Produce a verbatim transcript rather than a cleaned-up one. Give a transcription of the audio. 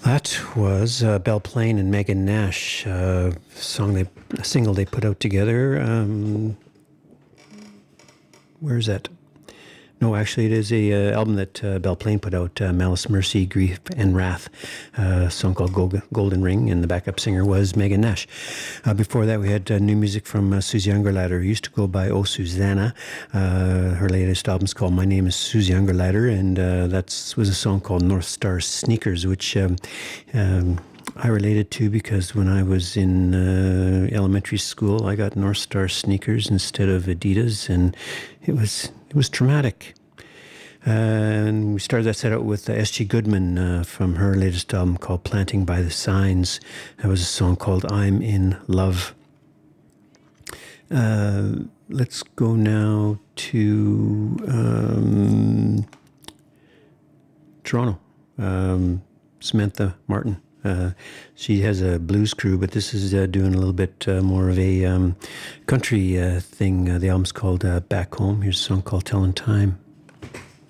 That was uh, Belle Plaine and Megan Nash, uh, song they, a single they put out together. Um, where's that? No, actually, it is a uh, album that uh, Belle Plaine put out, uh, Malice, Mercy, Grief, and Wrath, uh, a song called Go- Golden Ring, and the backup singer was Megan Nash. Uh, before that, we had uh, new music from uh, Susie Ungerleider, who used to go by Oh Susanna. Uh, her latest album is called My Name is Susie Ungerleider, and uh, that was a song called North Star Sneakers, which um, um, I related to because when I was in uh, elementary school, I got North Star sneakers instead of Adidas, and it was it was traumatic. Uh, and we started that set out with uh, S G Goodman uh, from her latest album called Planting by the Signs. That was a song called I'm in Love. Uh, let's go now to um, Toronto. Um, Samantha Martin. Uh, she has a blues crew, but this is uh, doing a little bit uh, more of a um, country uh, thing. Uh, the album's called uh, Back Home. Here's a song called Tellin' Time.